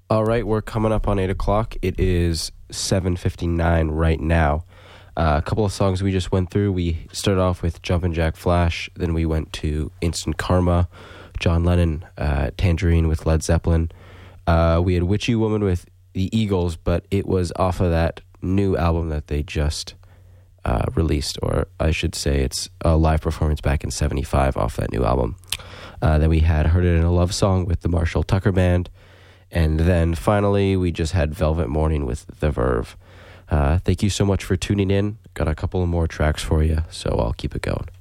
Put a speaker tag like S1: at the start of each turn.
S1: All right, we're coming up on 8 o'clock. It is 7:59 right now. A couple of songs we just went through. We started off with Jumpin' Jack Flash. Then we went to Instant Karma, John Lennon, Tangerine with Led Zeppelin. We had Witchy Woman with the Eagles, but it was off of that new album that they just released, or I should say it's a live performance back in 75 off that new album. Then we had Heard It in a Love Song with the Marshall Tucker Band. And then finally, we just had Velvet Morning with The Verve. Thank you so much for tuning in. Got a couple of more tracks for you, so I'll keep it going.